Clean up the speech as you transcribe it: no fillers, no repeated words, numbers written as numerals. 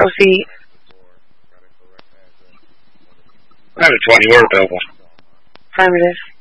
proceed. I have a 20 word available. Affirmative.